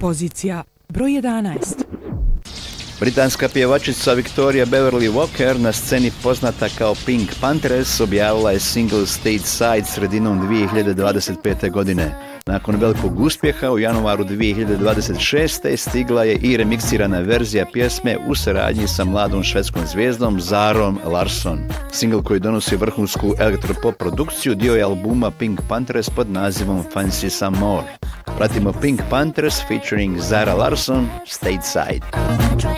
Pozicija broj 11. Britanska pjevačica Victoria Beverly Walker, na sceni poznata kao Pink Panthers, objavila je single Stateside sredinom 2025. godine. Nakon velikog uspjeha u januaru 2026. stigla je i remiksirana verzija pjesme u saradnji sa mladom švedskom zvijezdom Zarom Larsson. Single koji donosi vrhunsku elektropop produkciju dio je albuma Pink Panthers pod nazivom Fancy Some More. Pratimo Pink Panthers featuring Zara Larsson, Stateside.